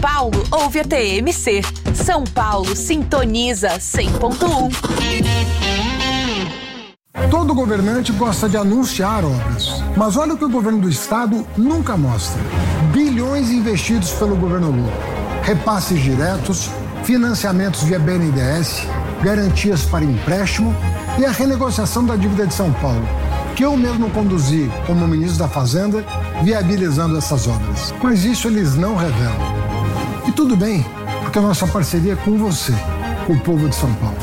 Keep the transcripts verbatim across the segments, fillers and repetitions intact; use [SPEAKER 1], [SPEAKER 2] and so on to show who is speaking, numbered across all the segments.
[SPEAKER 1] Paulo, ouve a T M C. São Paulo sintoniza cem ponto um.
[SPEAKER 2] Todo governante gosta de anunciar obras, mas olha o que o governo do estado nunca mostra. Bilhões investidos pelo governo Lula. Repasses diretos, financiamentos via B N D E S, garantias para empréstimo e a renegociação da dívida de São Paulo, que eu mesmo conduzi como ministro da Fazenda, viabilizando essas obras. Mas isso eles não revelam. E tudo bem, porque a nossa parceria é com você, com o povo de São Paulo.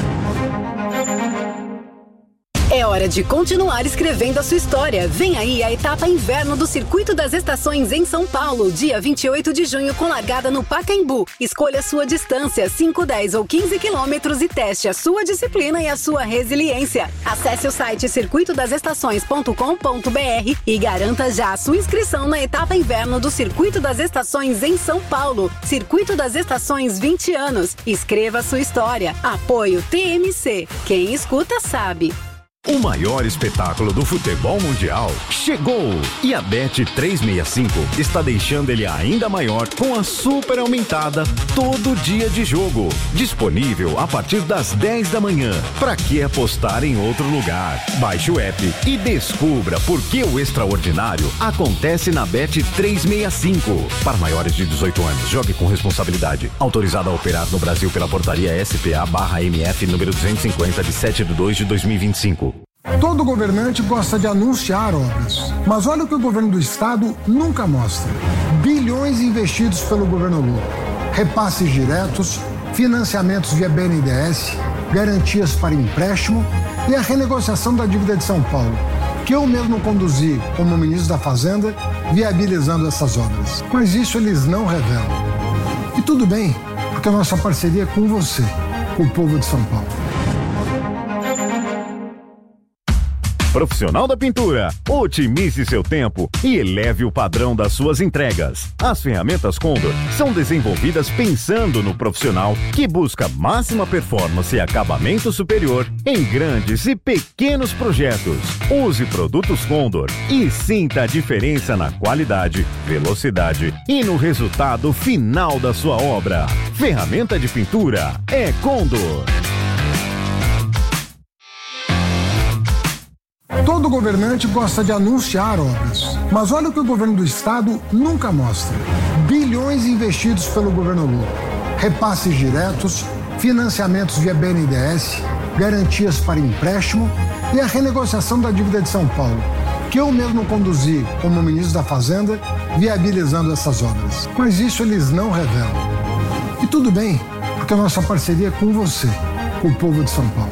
[SPEAKER 3] É hora de continuar escrevendo a sua história. Vem aí a etapa inverno do Circuito das Estações em São Paulo, dia vinte e oito de junho, com largada no Pacaembu. Escolha a sua distância, cinco, dez ou quinze quilômetros, e teste a sua disciplina e a sua resiliência. Acesse o site circuito das estações ponto com ponto b r e garanta já a sua inscrição na etapa inverno do Circuito das Estações em São Paulo. Circuito das Estações, vinte anos. Escreva a sua história. Apoio T M C. Quem escuta sabe.
[SPEAKER 4] O maior espetáculo do futebol mundial chegou! E a Bet trezentos e sessenta e cinco está deixando ele ainda maior com a super aumentada todo dia de jogo. Disponível a partir das dez da manhã. Pra que apostar em outro lugar? Baixe o app e descubra por que o extraordinário acontece na Bet trezentos e sessenta e cinco. Para maiores de dezoito anos, jogue com responsabilidade. Autorizado a operar no Brasil pela portaria S P A barra M F número duzentos e cinquenta de sete de dois de dois mil e vinte e cinco.
[SPEAKER 2] Todo governante gosta de anunciar obras, mas olha o que o governo do estado nunca mostra. Bilhões investidos pelo governo Lula. Repasses diretos, financiamentos via B N D E S, garantias para empréstimo e a renegociação da dívida de São Paulo, que eu mesmo conduzi como ministro da Fazenda, viabilizando essas obras. Mas isso eles não revelam. E tudo bem, porque a nossa parceria é com você, com o povo de São Paulo.
[SPEAKER 4] Profissional da Pintura, otimize seu tempo e eleve o padrão das suas entregas. As ferramentas Condor são desenvolvidas pensando no profissional que busca máxima performance e acabamento superior em grandes e pequenos projetos. Use produtos Condor e sinta a diferença na qualidade, velocidade e no resultado final da sua obra. Ferramenta de pintura é Condor.
[SPEAKER 2] Todo governante gosta de anunciar obras, mas olha o que o governo do estado nunca mostra. Bilhões investidos pelo governo Lula. Repasses diretos, financiamentos via B N D E S, garantias para empréstimo e a renegociação da dívida de São Paulo, que eu mesmo conduzi como ministro da Fazenda, viabilizando essas obras. Mas isso eles não revelam. E tudo bem, porque a nossa parceria é com você, com o povo de São Paulo.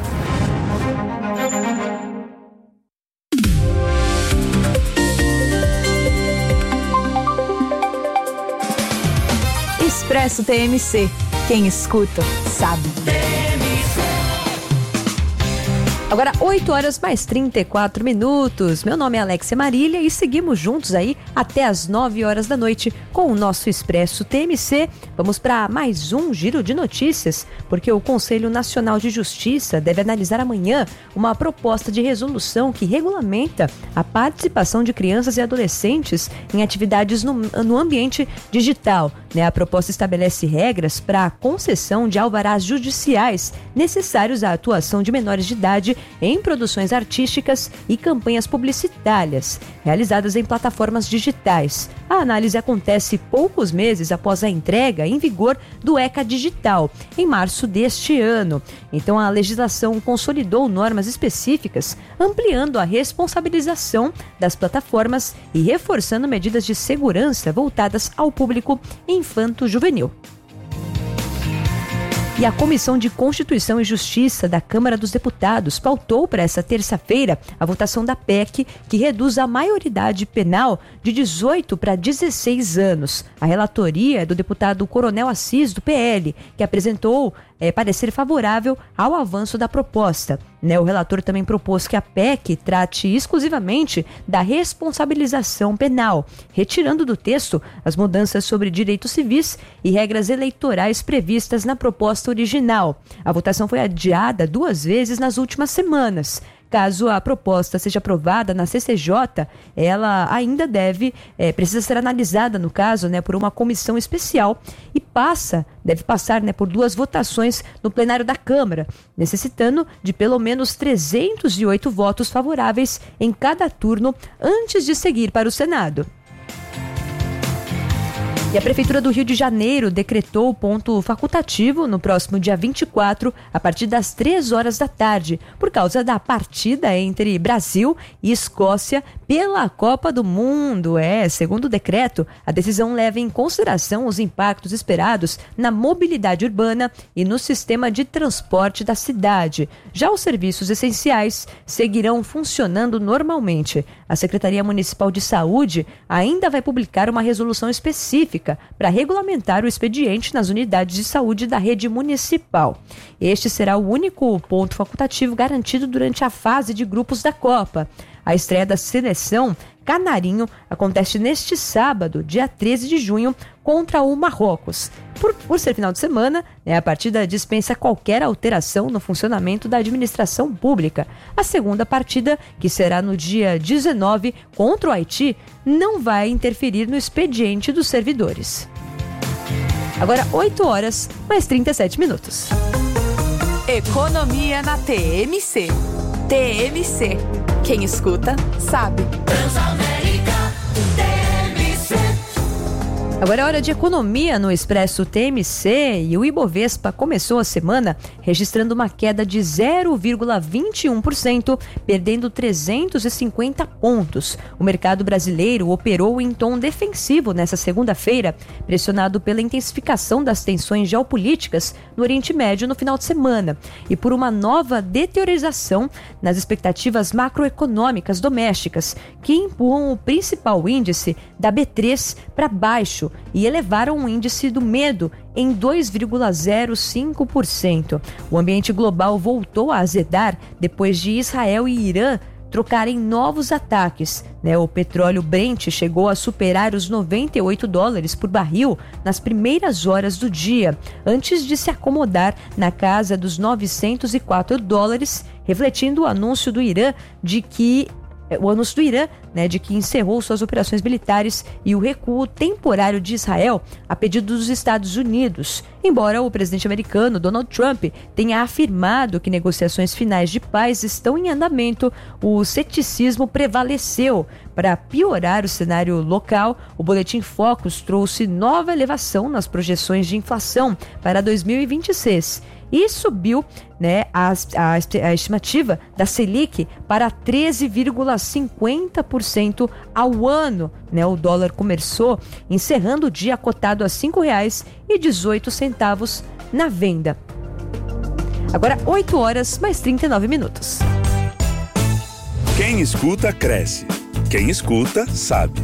[SPEAKER 1] Expresso T M C. Quem escuta, sabe. Agora, oito horas mais trinta e quatro minutos. Meu nome é Alexia Marília e seguimos juntos aí até as nove horas da noite com o nosso Expresso T M C. Vamos para mais um giro de notícias, porque o Conselho Nacional de Justiça deve analisar amanhã uma proposta de resolução que regulamenta a participação de crianças e adolescentes em atividades no, no ambiente digital. Né? A proposta estabelece regras para a concessão de alvarás judiciais necessários à atuação de menores de idade em produções artísticas e campanhas publicitárias realizadas em plataformas digitais. A análise acontece poucos meses após a entrega em vigor do ECA Digital, em março deste ano. Então, a legislação consolidou normas específicas, ampliando a responsabilização das plataformas e reforçando medidas de segurança voltadas ao público infanto-juvenil. E a Comissão de Constituição e Justiça da Câmara dos Deputados pautou para essa terça-feira a votação da P E C, que reduz a maioridade penal de dezoito para dezesseis anos. A relatoria é do deputado Coronel Assis, do P L, que apresentou é, parecer favorável ao avanço da proposta. Né, o relator também propôs que a P E C trate exclusivamente da responsabilização penal, retirando do texto as mudanças sobre direitos civis e regras eleitorais previstas na proposta original. A votação foi adiada duas vezes nas últimas semanas. Caso a proposta seja aprovada na C C J, ela ainda deve, é, precisa ser analisada, no caso, né, por uma comissão especial e passa, deve passar, né, por duas votações no plenário da Câmara, necessitando de pelo menos trezentos e oito votos favoráveis em cada turno antes de seguir para o Senado. E a Prefeitura do Rio de Janeiro decretou o ponto facultativo no próximo dia vinte e quatro, a partir das três horas da tarde, por causa da partida entre Brasil e Escócia pela Copa do Mundo. É, segundo o decreto, a decisão leva em consideração os impactos esperados na mobilidade urbana e no sistema de transporte da cidade. Já os serviços essenciais seguirão funcionando normalmente. A Secretaria Municipal de Saúde ainda vai publicar uma resolução específica para regulamentar o expediente nas unidades de saúde da rede municipal. Este será o único ponto facultativo garantido durante a fase de grupos da Copa. A estreia da seleção Canarinho acontece neste sábado, dia treze de junho, contra o Marrocos. Por, por ser final de semana, né, a partida dispensa qualquer alteração no funcionamento da administração pública. A segunda partida, que será no dia dezenove, contra o Haiti, não vai interferir no expediente dos servidores. Agora, oito horas, mais trinta e sete minutos.
[SPEAKER 5] Economia na T M C. T M C. Quem escuta, sabe.
[SPEAKER 1] Transamérica T M C. Agora é hora de economia no Expresso T M C e o Ibovespa começou a semana registrando uma queda de zero vírgula vinte e um por cento, perdendo trezentos e cinquenta pontos. O mercado brasileiro operou em tom defensivo nesta segunda-feira, pressionado pela intensificação das tensões geopolíticas no Oriente Médio no final de semana e por uma nova deteriorização nas expectativas macroeconômicas domésticas, que empurram o principal índice da B três para baixo e elevaram o índice do medo em dois vírgula zero cinco por cento. O ambiente global voltou a azedar depois de Israel e Irã trocarem novos ataques. Né? O petróleo Brent chegou a superar os noventa e oito dólares por barril nas primeiras horas do dia, antes de se acomodar na casa dos novecentos e quatro dólares, refletindo o anúncio do Irã de que O anúncio do Irã, né, de que encerrou suas operações militares e o recuo temporário de Israel a pedido dos Estados Unidos. Embora o presidente americano Donald Trump tenha afirmado que negociações finais de paz estão em andamento, o ceticismo prevaleceu. Para piorar o cenário local, o Boletim Focus trouxe nova elevação nas projeções de inflação para dois mil e vinte e seis. E subiu, né, a, a, a estimativa da Selic para treze vírgula cinquenta por cento ao ano. Né? O dólar começou encerrando o dia cotado a cinco reais e dezoito centavos na venda. Agora, oito horas mais trinta e nove minutos.
[SPEAKER 6] Quem escuta, cresce. Quem escuta, sabe.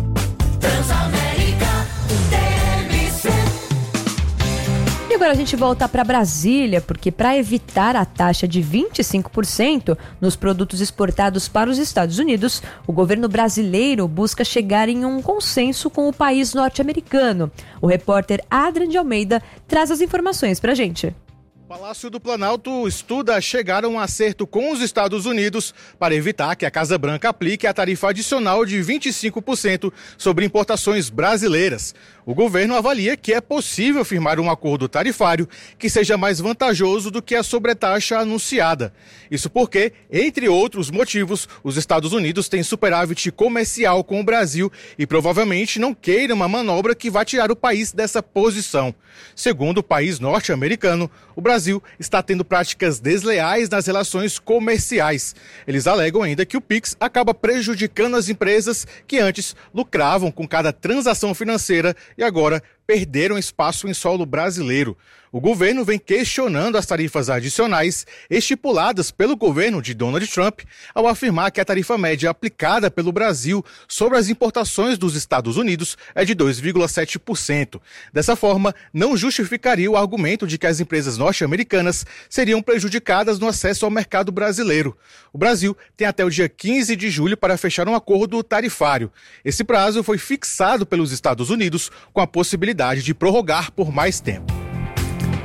[SPEAKER 1] E agora a gente volta para Brasília, porque para evitar a taxa de vinte e cinco por cento nos produtos exportados para os Estados Unidos, o governo brasileiro busca chegar em um consenso com o país norte-americano. O repórter Adrian de Almeida traz as informações para a gente.
[SPEAKER 7] O Palácio do Planalto estuda chegar a um acerto com os Estados Unidos para evitar que a Casa Branca aplique a tarifa adicional de vinte e cinco por cento sobre importações brasileiras. O governo avalia que é possível firmar um acordo tarifário que seja mais vantajoso do que a sobretaxa anunciada. Isso porque, entre outros motivos, os Estados Unidos têm superávit comercial com o Brasil e provavelmente não queiram uma manobra que vá tirar o país dessa posição. Segundo o país norte-americano, o Brasil está tendo práticas desleais nas relações comerciais. Eles alegam ainda que o Pix acaba prejudicando as empresas que antes lucravam com cada transação financeira e agora perderam espaço em solo brasileiro. O governo vem questionando as tarifas adicionais estipuladas pelo governo de Donald Trump ao afirmar que a tarifa média aplicada pelo Brasil sobre as importações dos Estados Unidos é de dois vírgula sete por cento. Dessa forma, não justificaria o argumento de que as empresas norte-americanas seriam prejudicadas no acesso ao mercado brasileiro. O Brasil tem até o dia quinze de julho para fechar um acordo tarifário. Esse prazo foi fixado pelos Estados Unidos com a possibilidade de prorrogar por mais tempo.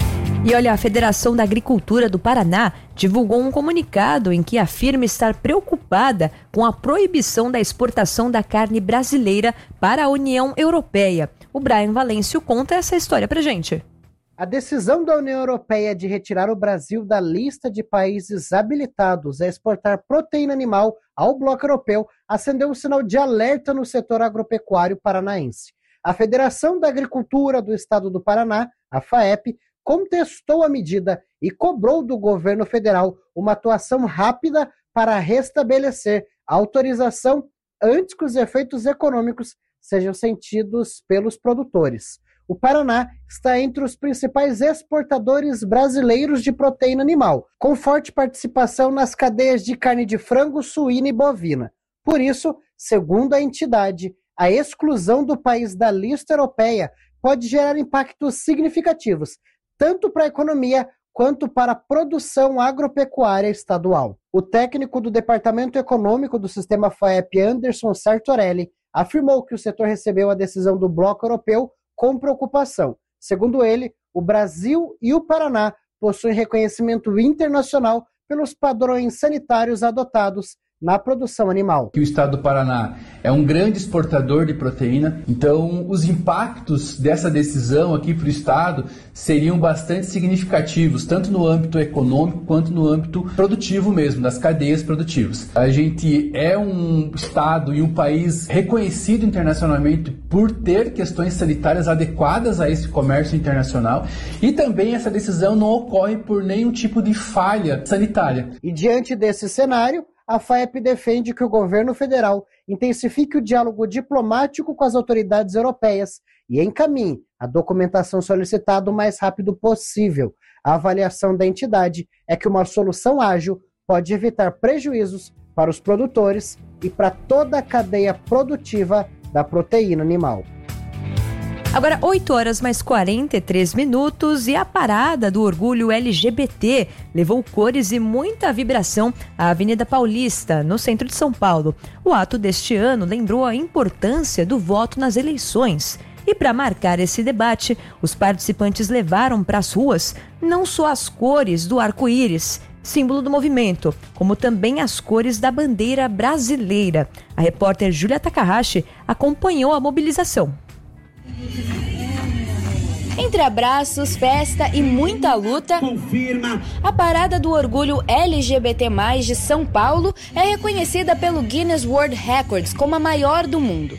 [SPEAKER 1] E olha, a Federação da Agricultura do Paraná divulgou um comunicado em que afirma estar preocupada com a proibição da exportação da carne brasileira para a União Europeia. O Brian Valêncio conta essa história pra gente.
[SPEAKER 8] A decisão da União Europeia de retirar o Brasil da lista de países habilitados a exportar proteína animal ao bloco europeu acendeu um sinal de alerta no setor agropecuário paranaense. A Federação da Agricultura do Estado do Paraná, a FAEP, contestou a medida e cobrou do governo federal uma atuação rápida para restabelecer a autorização antes que os efeitos econômicos sejam sentidos pelos produtores. O Paraná está entre os principais exportadores brasileiros de proteína animal, com forte participação nas cadeias de carne de frango, suína e bovina. Por isso, segundo a entidade, a exclusão do país da lista europeia pode gerar impactos significativos, tanto para a economia quanto para a produção agropecuária estadual. O técnico do Departamento Econômico do Sistema FAEP, Anderson Sartorelli, afirmou que o setor recebeu a decisão do bloco europeu com preocupação. Segundo ele, o Brasil e o Paraná possuem reconhecimento internacional pelos padrões sanitários adotados na produção animal.
[SPEAKER 9] O estado do Paraná é um grande exportador de proteína, então os impactos dessa decisão aqui para o estado seriam bastante significativos, tanto no âmbito econômico quanto no âmbito produtivo mesmo, das cadeias produtivas. A gente é um estado e um país reconhecido internacionalmente por ter questões sanitárias adequadas a esse comércio internacional, e também essa decisão não ocorre por nenhum tipo de falha sanitária.
[SPEAKER 8] E diante desse cenário, a FAEP defende que o governo federal intensifique o diálogo diplomático com as autoridades europeias e encaminhe a documentação solicitada o mais rápido possível. A avaliação da entidade é que uma solução ágil pode evitar prejuízos para os produtores e para toda a cadeia produtiva da proteína animal.
[SPEAKER 1] Agora, oito horas mais quarenta e três minutos e a parada do orgulho L G B T levou cores e muita vibração à Avenida Paulista, no centro de São Paulo. O ato deste ano lembrou a importância do voto nas eleições. E para marcar esse debate, os participantes levaram para as ruas não só as cores do arco-íris, símbolo do movimento, como também as cores da bandeira brasileira. A repórter Júlia Takahashi acompanhou a mobilização.
[SPEAKER 10] Entre abraços, festa e muita luta, a Parada do Orgulho L G B T mais, de São Paulo é reconhecida pelo Guinness World Records como a maior do mundo.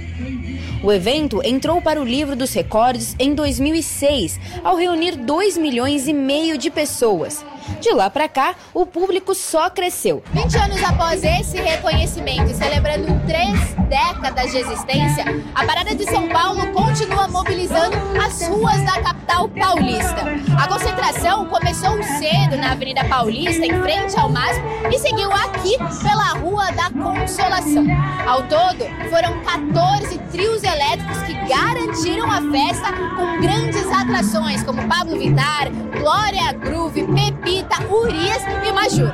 [SPEAKER 10] O evento entrou para o livro dos recordes em dois mil e seis, ao reunir dois milhões e meio de pessoas. De lá para cá, o público só cresceu.
[SPEAKER 11] vinte anos após esse reconhecimento e celebrando três décadas de existência, a Parada de São Paulo continua mobilizando as ruas da capital paulista. A concentração começou cedo na Avenida Paulista, em frente ao M A S P, e seguiu aqui pela Rua da Consolação. Ao todo, foram quatorze trios elétricos que garantiram a festa com grandes atrações como Pablo Vittar, Glória Groove, Pepita, Urias e Majur.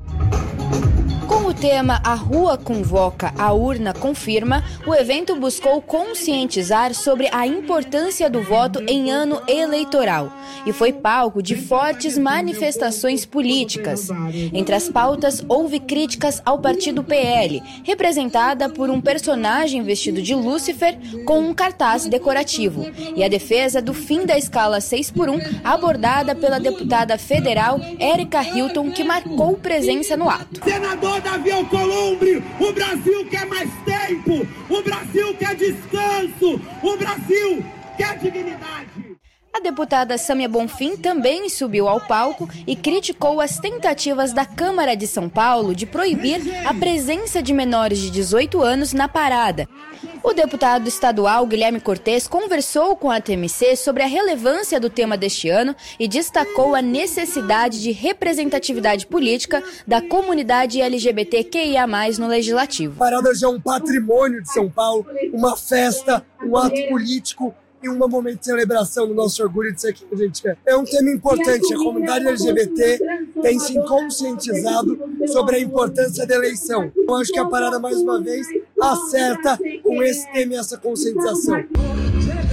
[SPEAKER 10] Com o tema A Rua Convoca, a Urna Confirma, o evento buscou conscientizar sobre a importância do voto em ano eleitoral e foi palco de fortes manifestações políticas. Entre as pautas, houve críticas ao partido P L, representada por um personagem vestido de Lúcifer com um cartaz decorativo, e a defesa do fim da escala seis por um, abordada pela deputada federal Érica Hilton, que marcou presença no ato.
[SPEAKER 12] Senador Davi Alcolumbre, o Brasil quer mais tempo, o Brasil quer descanso, o Brasil quer dignidade.
[SPEAKER 10] A deputada Sâmia Bonfim também subiu ao palco e criticou as tentativas da Câmara de São Paulo de proibir a presença de menores de dezoito anos na parada. O deputado estadual Guilherme Cortes conversou com a T M C sobre a relevância do tema deste ano e destacou a necessidade de representatividade política da comunidade L G B T Q I A mais, no Legislativo.
[SPEAKER 13] A parada já é um patrimônio de São Paulo, uma festa, um ato político e um momento de celebração do nosso orgulho de ser quem a gente é. É um tema importante. A comunidade L G B T tem se conscientizado sobre a importância da eleição. Eu acho que a parada, mais uma vez, acerta com esse tema e essa conscientização.
[SPEAKER 10] Além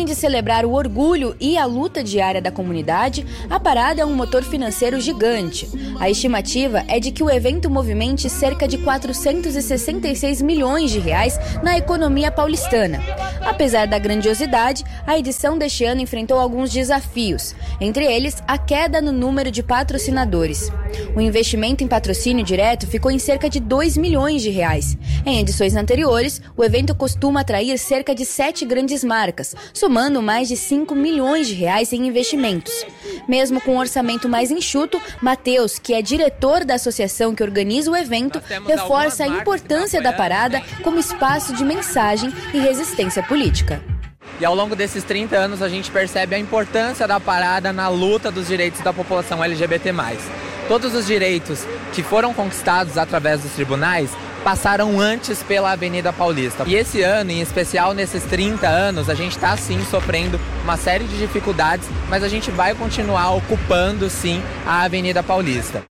[SPEAKER 10] de celebrar o orgulho e a luta diária da comunidade, a parada é um motor financeiro gigante. A estimativa é de que o evento movimente cerca de quatrocentos e sessenta e seis milhões de reais na economia paulistana. Apesar da grandiosidade, a edição deste ano enfrentou alguns desafios, entre eles a queda no número de patrocinadores. O investimento em patrocínio direto ficou em cerca de dois milhões de reais. Em edições anteriores, o evento costuma atrair cerca de sete grandes marcas, somando mais de cinco milhões de reais em investimentos. Mesmo com um orçamento mais enxuto, Matheus, que é diretor da associação que organiza o evento, reforça a importância da parada como espaço de mensagem e resistência política.
[SPEAKER 14] E ao longo desses trinta anos a gente percebe a importância da parada na luta dos direitos da população L G B T mais. Todos os direitos que foram conquistados através dos tribunais passaram antes pela Avenida Paulista. E esse ano, em especial nesses trinta anos, a gente está sim sofrendo uma série de dificuldades, mas a gente vai continuar ocupando sim a Avenida Paulista.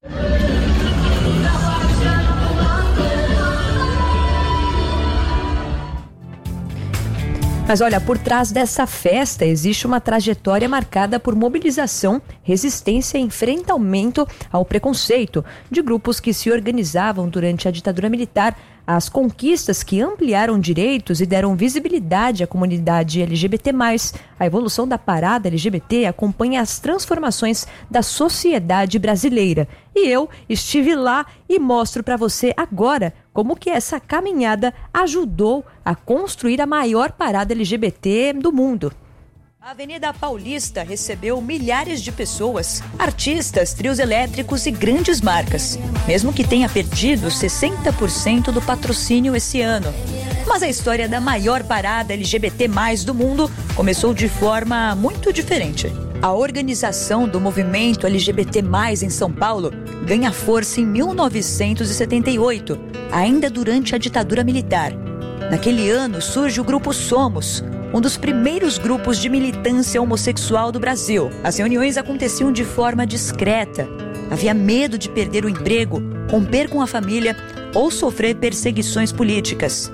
[SPEAKER 1] Mas olha, por trás dessa festa existe uma trajetória marcada por mobilização, resistência e enfrentamento ao preconceito de grupos que se organizavam durante a ditadura militar, as conquistas que ampliaram direitos e deram visibilidade à comunidade L G B T mais. A evolução da parada L G B T acompanha as transformações da sociedade brasileira. E eu estive lá e mostro para você agora como que essa caminhada ajudou a construir a maior parada L G B T do mundo. A Avenida Paulista recebeu milhares de pessoas, artistas, trios elétricos e grandes marcas, mesmo que tenha perdido sessenta por cento do patrocínio esse ano. Mas a história da maior parada L G B T mais do mundo começou de forma muito diferente. A organização do movimento L G B T mais em São Paulo ganha força em mil novecentos e setenta e oito, ainda durante a ditadura militar. Naquele ano surge o Grupo Somos, um dos primeiros grupos de militância homossexual do Brasil. As reuniões aconteciam de forma discreta. Havia medo de perder o emprego, romper com a família ou sofrer perseguições políticas.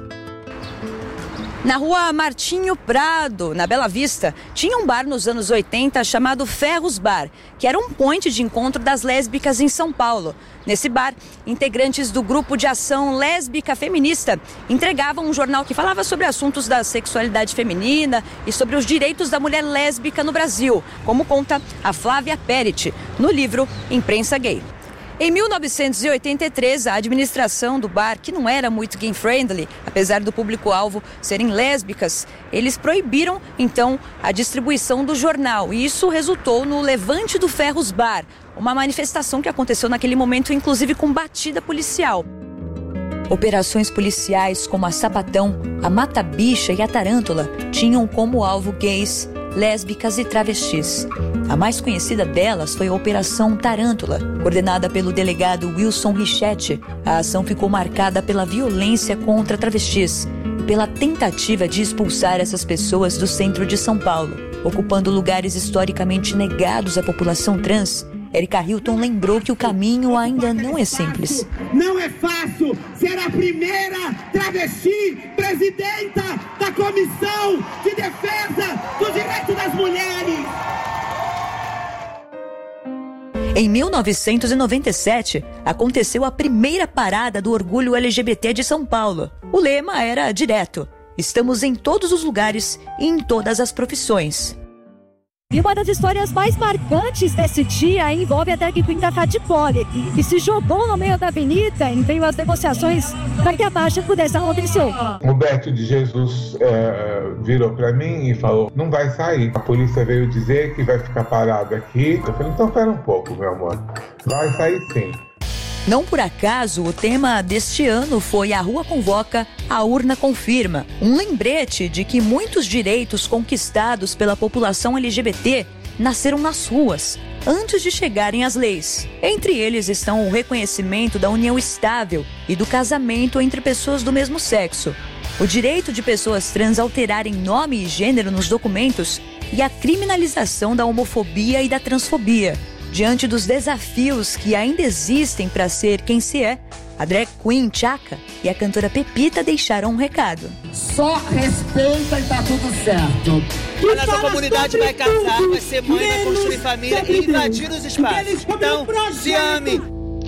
[SPEAKER 1] Na rua Martinho Prado, na Bela Vista, tinha um bar nos anos oitenta chamado Ferros Bar, que era um ponto de encontro das lésbicas em São Paulo. Nesse bar, integrantes do grupo de ação lésbica feminista entregavam um jornal que falava sobre assuntos da sexualidade feminina e sobre os direitos da mulher lésbica no Brasil, como conta a Flávia Perit, no livro Imprensa Gay. Em mil novecentos e oitenta e três, a administração do bar, que não era muito gay-friendly, apesar do público-alvo serem lésbicas, eles proibiram, então, a distribuição do jornal. E isso resultou no Levante do Ferros Bar, uma manifestação que aconteceu naquele momento, inclusive com batida policial. Operações policiais como a Sapatão, a Mata-Bicha e a Tarântula tinham como alvo gays, lésbicas e travestis. A mais conhecida delas foi a Operação Tarântula, coordenada pelo delegado Wilson Richetti. A ação ficou marcada pela violência contra travestis e pela tentativa de expulsar essas pessoas do centro de São Paulo, ocupando lugares historicamente negados à população trans. Érica Hilton lembrou que o caminho ainda não é simples.
[SPEAKER 12] Não é fácil ser a primeira travesti presidenta da Comissão de Defesa dos Direitos das Mulheres.
[SPEAKER 1] Em mil novecentos e noventa e sete, aconteceu a primeira parada do orgulho L G B T de São Paulo. O lema era direto: estamos em todos os lugares e em todas as profissões.
[SPEAKER 15] E uma das histórias mais marcantes desse dia envolve a drag queen da Cade Poli, que se jogou no meio da avenida em meio às negociações para que a marcha pudesse acontecer.
[SPEAKER 16] O Beto de Jesus é, virou para mim e falou: não vai sair. A polícia veio dizer que vai ficar parado aqui. Eu falei: então espera um pouco, meu amor. Vai sair sim.
[SPEAKER 1] Não por acaso, o tema deste ano foi A Rua Convoca, a Urna Confirma. Um lembrete de que muitos direitos conquistados pela população L G B T nasceram nas ruas, antes de chegarem às leis. Entre eles estão o reconhecimento da união estável e do casamento entre pessoas do mesmo sexo, o direito de pessoas trans alterarem nome e gênero nos documentos e a criminalização da homofobia e da transfobia. Diante dos desafios que ainda existem para ser quem se é, a drag queen Tchaka e a cantora Pepita deixaram um recado.
[SPEAKER 17] Só respeita e tá tudo certo. A nossa comunidade vai casar, vai ser mãe, vai construir família e invadir os espaços. Então, se ame.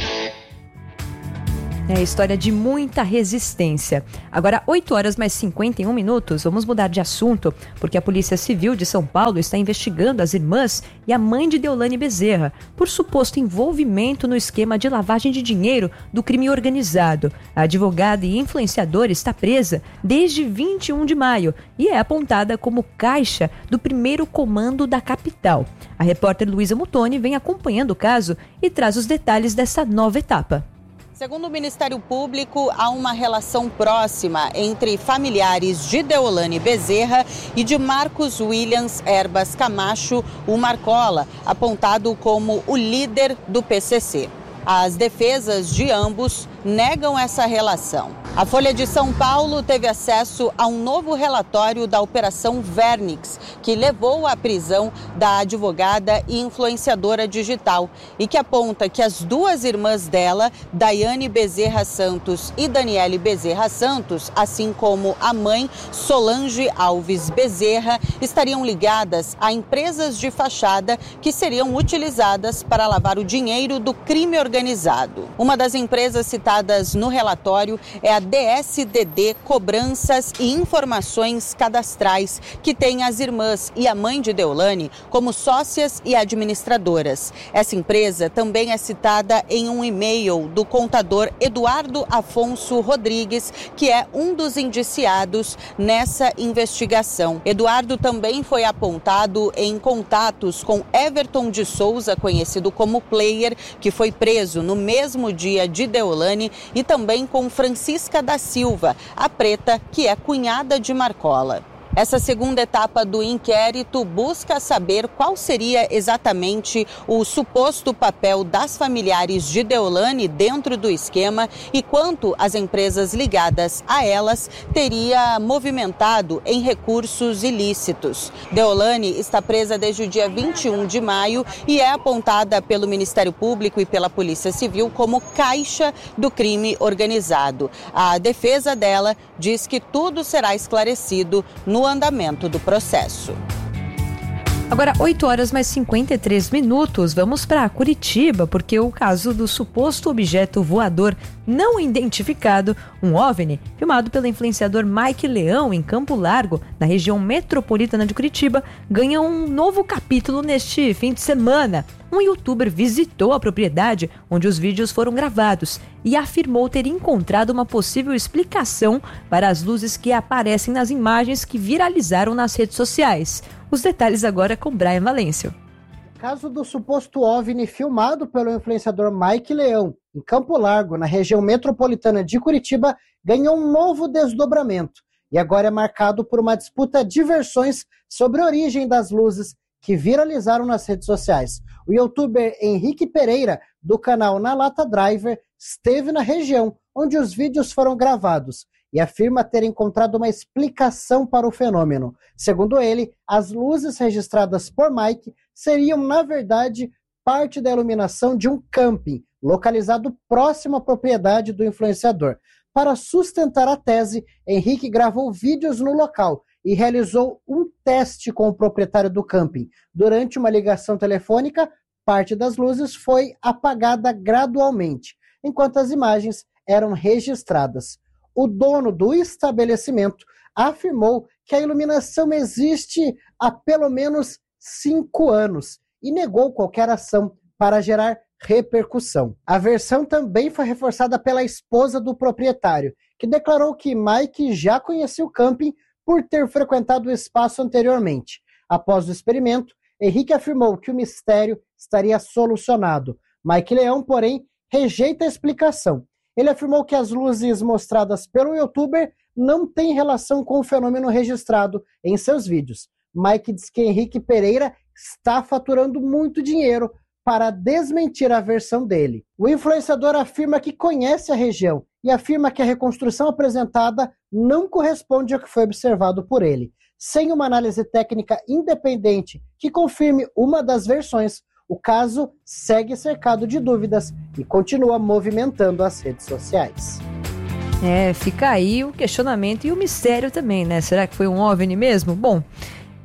[SPEAKER 1] É a história de muita resistência. Agora, oito horas mais cinquenta e um minutos, vamos mudar de assunto, porque a Polícia Civil de São Paulo está investigando as irmãs e a mãe de Deolane Bezerra por suposto envolvimento no esquema de lavagem de dinheiro do crime organizado. A advogada e influenciadora está presa desde vinte e um de maio e é apontada como caixa do primeiro comando da capital. A repórter Luísa Mutoni vem acompanhando o caso e traz os detalhes dessa nova etapa.
[SPEAKER 18] Segundo o Ministério Público, há uma relação próxima entre familiares de Deolane Bezerra e de Marcos Williams Erbas Camacho, o Marcola, apontado como o líder do P C C. As defesas de ambos negam essa relação. A Folha de São Paulo teve acesso a um novo relatório da Operação Vernix, que levou à prisão da advogada e influenciadora digital e que aponta que as duas irmãs dela, Daiane Bezerra Santos e Daniele Bezerra Santos, assim como a mãe, Solange Alves Bezerra, estariam ligadas a empresas de fachada que seriam utilizadas para lavar o dinheiro do crime organizado. Uma das empresas citadas no relatório é a D S D D Cobranças e Informações Cadastrais, que tem as irmãs e a mãe de Deolane como sócias e administradoras. Essa empresa também é citada em um e-mail do contador Eduardo Afonso Rodrigues, que é um dos indiciados nessa investigação. Eduardo também foi apontado em contatos com Everton de Souza, conhecido como Player, que foi preso no mesmo dia de Deolane, e também com Francisca da Silva, a preta, que é cunhada de Marcola. Essa segunda etapa do inquérito busca saber qual seria exatamente o suposto papel das familiares de Deolane dentro do esquema e quanto as empresas ligadas a elas teria movimentado em recursos ilícitos. Deolane está presa desde o dia vinte e um de maio e é apontada pelo Ministério Público e pela Polícia Civil como caixa do crime organizado. A defesa dela diz que tudo será esclarecido no andamento do processo.
[SPEAKER 1] Agora, oito horas mais cinquenta e três minutos, vamos para Curitiba, porque o caso do suposto objeto voador não identificado, um OVNI, filmado pelo influenciador Mike Leão em Campo Largo, na região metropolitana de Curitiba, ganha um novo capítulo neste fim de semana. Um youtuber visitou a propriedade onde os vídeos foram gravados e afirmou ter encontrado uma possível explicação para as luzes que aparecem nas imagens que viralizaram nas redes sociais. Os detalhes agora com Brian Valêncio.
[SPEAKER 8] O caso do suposto OVNI filmado pelo influenciador Mike Leão em Campo Largo, na região metropolitana de Curitiba, ganhou um novo desdobramento e agora é marcado por uma disputa de versões sobre a origem das luzes que viralizaram nas redes sociais. O youtuber Henrique Pereira, do canal Na Lata Driver, esteve na região onde os vídeos foram gravados e afirma ter encontrado uma explicação para o fenômeno. Segundo ele, as luzes registradas por Mike seriam, na verdade, parte da iluminação de um camping, localizado próximo à propriedade do influenciador. Para sustentar a tese, Henrique gravou vídeos no local e realizou um teste com o proprietário do camping. Durante uma ligação telefônica, parte das luzes foi apagada gradualmente, enquanto as imagens eram registradas. O dono do estabelecimento afirmou que a iluminação existe há pelo menos cinco anos e negou qualquer ação para gerar repercussão. A versão também foi reforçada pela esposa do proprietário, que declarou que Mike já conhecia o camping por ter frequentado o espaço anteriormente. Após o experimento, Henrique afirmou que o mistério estaria solucionado. Mike Leão, porém, rejeita a explicação. Ele afirmou que as luzes mostradas pelo youtuber não têm relação com o fenômeno registrado em seus vídeos. Mike diz que Henrique Pereira está faturando muito dinheiro para desmentir a versão dele. O influenciador afirma que conhece a região e afirma que a reconstrução apresentada não corresponde ao que foi observado por ele. Sem uma análise técnica independente que confirme uma das versões, o caso segue cercado de dúvidas e continua movimentando as redes sociais.
[SPEAKER 1] É, fica aí o questionamento e o mistério também, né? Será que foi um OVNI mesmo? Bom,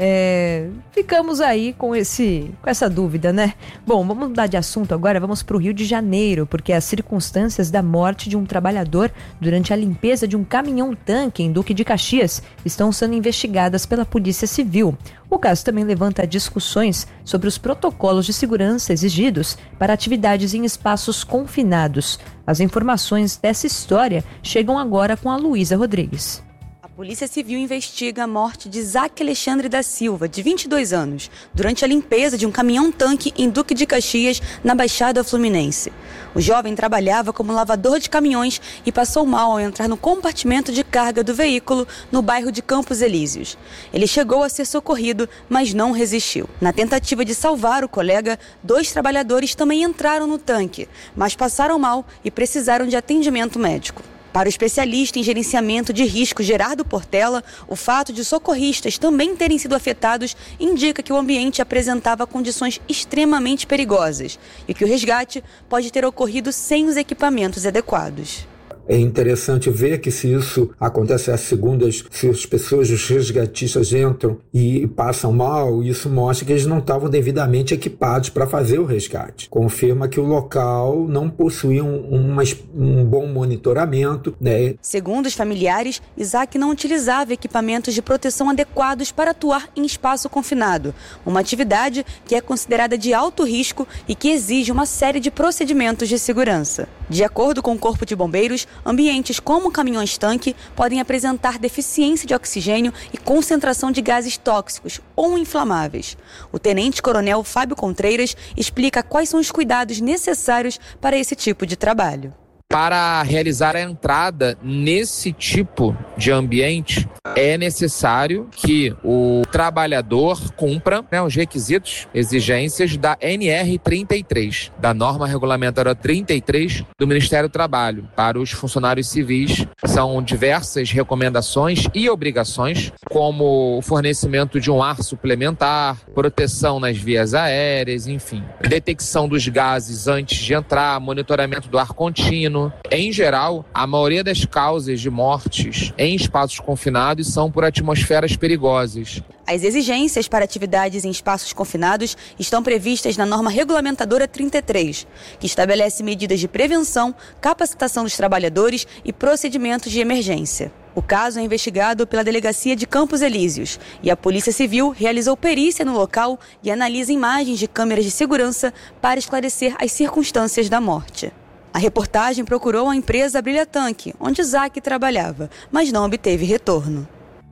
[SPEAKER 1] É, ficamos aí com, esse, com essa dúvida, né? Bom, vamos mudar de assunto agora, vamos para o Rio de Janeiro, porque as circunstâncias da morte de um trabalhador durante a limpeza de um caminhão-tanque em Duque de Caxias estão sendo investigadas pela Polícia Civil. O caso também levanta discussões sobre os protocolos de segurança exigidos para atividades em espaços confinados. As informações dessa história chegam agora com a Luísa Rodrigues.
[SPEAKER 19] A Polícia Civil investiga a morte de Isaac Alexandre da Silva, de vinte e dois anos, durante a limpeza de um caminhão-tanque em Duque de Caxias, na Baixada Fluminense. O jovem trabalhava como lavador de caminhões e passou mal ao entrar no compartimento de carga do veículo no bairro de Campos Elíseos. Ele chegou a ser socorrido, mas não resistiu. Na tentativa de salvar o colega, dois trabalhadores também entraram no tanque, mas passaram mal e precisaram de atendimento médico. Para o especialista em gerenciamento de risco Gerardo Portela, o fato de socorristas também terem sido afetados indica que o ambiente apresentava condições extremamente perigosas e que o resgate pode ter ocorrido sem os equipamentos adequados.
[SPEAKER 20] É interessante ver que se isso acontece às segundas, se as pessoas, os resgatistas entram e passam mal, isso mostra que eles não estavam devidamente equipados para fazer o resgate. Confirma que o local não possuía um, um, um bom monitoramento, né?
[SPEAKER 19] Segundo os familiares, Isaac não utilizava equipamentos de proteção adequados para atuar em espaço confinado, uma atividade que é considerada de alto risco e que exige uma série de procedimentos de segurança. De acordo com o Corpo de Bombeiros, ambientes como caminhões-tanque podem apresentar deficiência de oxigênio e concentração de gases tóxicos ou inflamáveis. O tenente-coronel Fábio Contreiras explica quais são os cuidados necessários para esse tipo de trabalho.
[SPEAKER 21] Para realizar a entrada nesse tipo de ambiente, é necessário que o trabalhador cumpra, né, os requisitos, exigências da N R trinta e três, da norma regulamentadora trinta e três do Ministério do Trabalho. Para os funcionários civis, são diversas recomendações e obrigações, como o fornecimento de um ar suplementar, proteção nas vias aéreas, enfim, detecção dos gases antes de entrar, monitoramento do ar contínuo. Em geral, a maioria das causas de mortes em espaços confinados são por atmosferas perigosas.
[SPEAKER 19] As exigências para atividades em espaços confinados estão previstas na norma regulamentadora trinta e três, que estabelece medidas de prevenção, capacitação dos trabalhadores e procedimentos de emergência. O caso é investigado pela Delegacia de Campos Elíseos e a Polícia Civil realizou perícia no local e analisa imagens de câmeras de segurança para esclarecer as circunstâncias da morte. A reportagem procurou a empresa Brilha Tanque, onde Isaac trabalhava, mas não obteve retorno.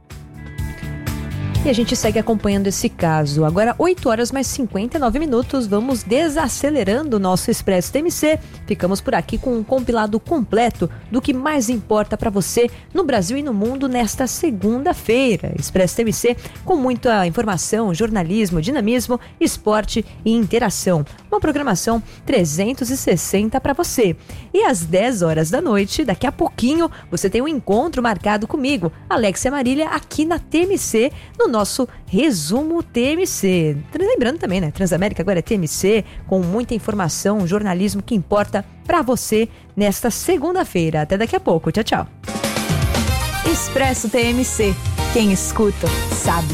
[SPEAKER 1] E a gente segue acompanhando esse caso. Agora, oito horas mais cinquenta e nove minutos, vamos desacelerando o nosso Expresso T M C. Ficamos por aqui com um compilado completo do que mais importa para você no Brasil e no mundo nesta segunda-feira. Expresso T M C com muita informação, jornalismo, dinamismo, esporte e interação. Uma programação trezentos e sessenta para você. E às dez horas da noite, daqui a pouquinho, você tem um encontro marcado comigo, Alexia Marília, aqui na T M C, no nosso resumo T M C. Lembrando também, né? Transamérica agora é T M C, com muita informação, jornalismo que importa para você nesta segunda-feira. Até daqui a pouco. Tchau, tchau.
[SPEAKER 5] Expresso T M C. Quem escuta, sabe.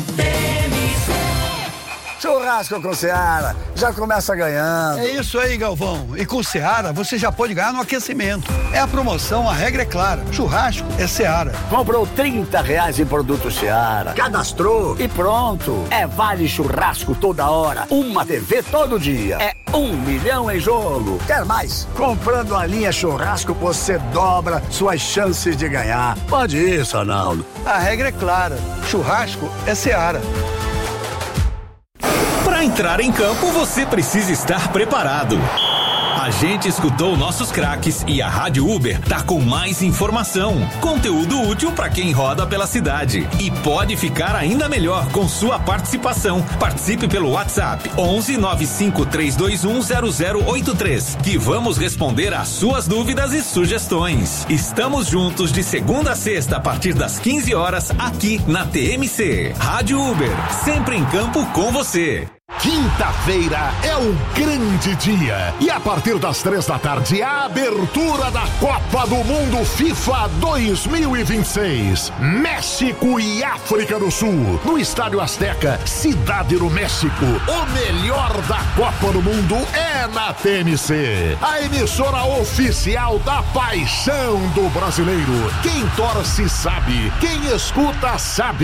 [SPEAKER 22] Churrasco com Seara, já começa ganhando.
[SPEAKER 23] É isso aí, Galvão. E com Seara, você já pode ganhar no aquecimento. É a promoção, a regra é clara. Churrasco é Seara.
[SPEAKER 22] Comprou trinta reais em produto Seara, cadastrou e pronto. É vale churrasco toda hora, uma T V todo dia. É um milhão em jogo. Quer mais? Comprando a linha churrasco, você dobra suas chances de ganhar. Pode ir, Sonaldo.
[SPEAKER 23] A regra é clara. Churrasco é Seara.
[SPEAKER 24] Para entrar em campo, você precisa estar preparado. A gente escutou nossos craques e a Rádio Uber tá com mais informação, conteúdo útil para quem roda pela cidade. E pode ficar ainda melhor com sua participação. Participe pelo WhatsApp onze nove cinco três dois um zero zero oito três, que vamos responder às suas dúvidas e sugestões. Estamos juntos de segunda a sexta a partir das quinze horas aqui na T M C. Rádio Uber, sempre em campo com você.
[SPEAKER 2] Quinta-feira é um grande dia e a partir das três da tarde a abertura da Copa do Mundo FIFA dois mil e vinte e seis. México e África do Sul no Estádio Azteca, Cidade do México. O melhor da Copa do Mundo é na T M C, a emissora oficial da paixão do brasileiro. Quem torce sabe, quem escuta sabe.